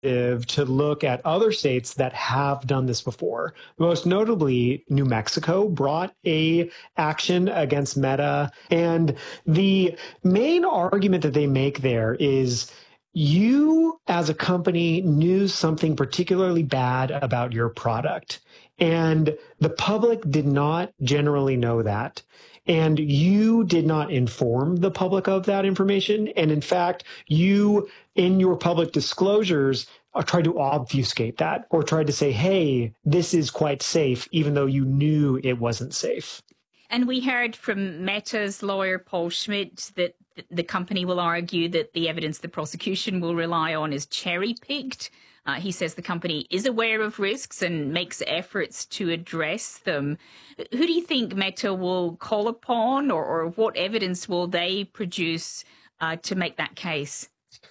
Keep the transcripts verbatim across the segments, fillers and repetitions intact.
to look at other states that have done this before. Most notably, New Mexico brought a action against Meta. And the main argument that they make there is you as a company knew something particularly bad about your product, and the public did not generally know that. And you did not inform the public of that information. And in fact, you, in your public disclosures, tried to obfuscate that or tried to say, hey, this is quite safe, even though you knew it wasn't safe. And we heard from Meta's lawyer, Paul Schmidt, that the company will argue that the evidence the prosecution will rely on is cherry-picked. Uh, he says the company is aware of risks and makes efforts to address them. Who do you think Meta will call upon, or, or what evidence will they produce uh, to make that case?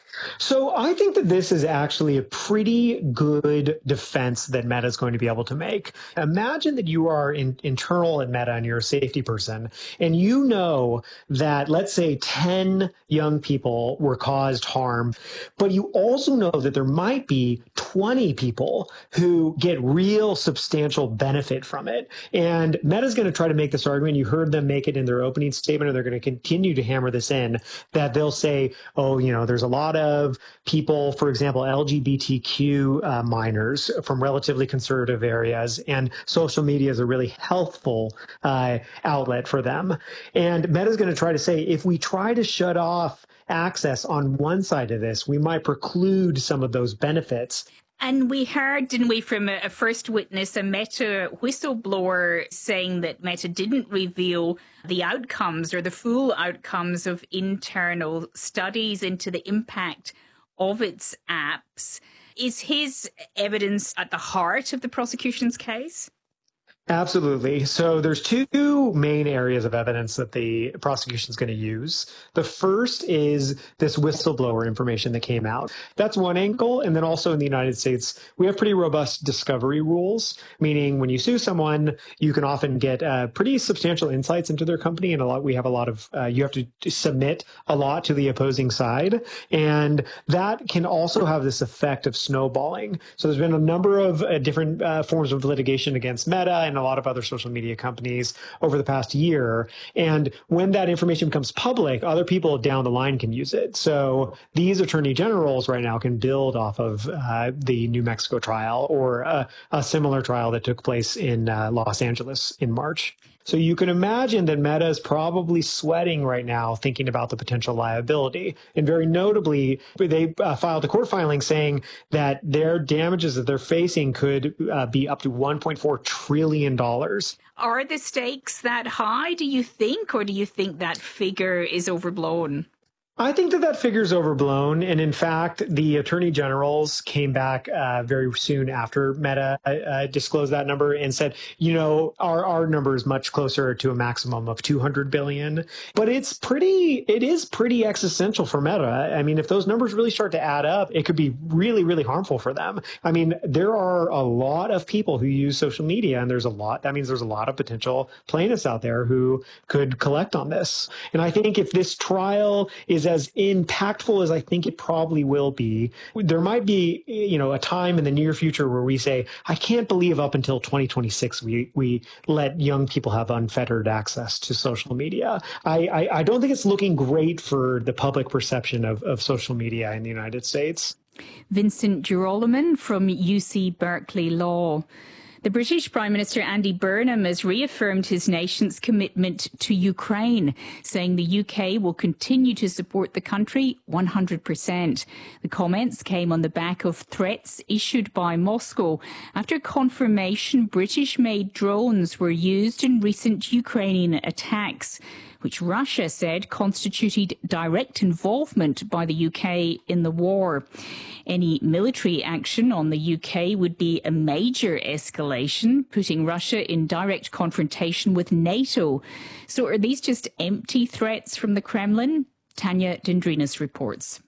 So I think that this is actually a pretty good defense that Meta is going to be able to make. Imagine that you are in, internal at Meta and you're a safety person, and you know that, let's say, ten young people were caused harm, but you also know that there might be twenty people who get real substantial benefit from it. And Meta's going to try to make this argument. You heard them make it in their opening statement, and they're going to continue to hammer this in, that they'll say, oh, you know, there's a lot of of people, for example, L G B T Q uh, minors from relatively conservative areas, and social media is a really healthful uh, outlet for them. And Meta's going to try to say, if we try to shut off access on one side of this, we might preclude some of those benefits. And we heard, didn't we, from a, a first witness, a Meta whistleblower, saying that Meta didn't reveal the outcomes or the full outcomes of internal studies into the impact of its apps. Is his evidence at the heart of the prosecution's case? Absolutely. So there's two main areas of evidence that the prosecution is going to use. The first is this whistleblower information that came out. That's one angle. And then also in the United States, we have pretty robust discovery rules, meaning when you sue someone, you can often get uh, pretty substantial insights into their company. And a lot, we have a lot of, uh, you have to submit a lot to the opposing side. And that can also have this effect of snowballing. So there's been a number of uh, different uh, forms of litigation against Meta and a lot of other social media companies over the past year. And when that information becomes public, other people down the line can use it. So these attorney generals right now can build off of uh, the New Mexico trial or a, a similar trial that took place in uh, Los Angeles in March. So you can imagine that Meta is probably sweating right now thinking about the potential liability. And very notably, they uh, filed a court filing saying that their damages that they're facing could uh, be up to one point four trillion dollars. Are the stakes that high, do you think, or do you think that figure is overblown? I think that that figure is overblown. And in fact, the attorney generals came back uh, very soon after Meta uh, disclosed that number and said, you know, our, our number is much closer to a maximum of two hundred billion. But it's pretty, it is pretty existential for Meta. I mean, if those numbers really start to add up, it could be really, really harmful for them. I mean, there are a lot of people who use social media, and there's a lot, that means there's a lot of potential plaintiffs out there who could collect on this. And I think if this trial is as impactful as I think it probably will be, there might be, you know, a time in the near future where we say, I can't believe up until twenty twenty-six we we let young people have unfettered access to social media. I, I, I don't think it's looking great for the public perception of, of social media in the United States. Vincent Girolamo from U C Berkeley Law. The British Prime Minister Andy Burnham has reaffirmed his nation's commitment to Ukraine, saying the U K will continue to support the country one hundred percent. The comments came on the back of threats issued by Moscow after confirmation British-made drones were used in recent Ukrainian attacks, which Russia said constituted direct involvement by the U K in the war. Any military action on the U K would be a major escalation, putting Russia in direct confrontation with NATO. So are these just empty threats from the Kremlin? Tanya Dendrinos reports.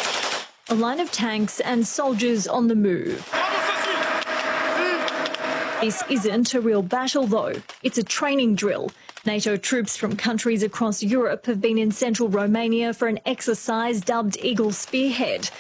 A line of tanks and soldiers on the move. This isn't a real battle, though. It's a training drill. NATO troops from countries across Europe have been in central Romania for an exercise dubbed Eagle Spearhead.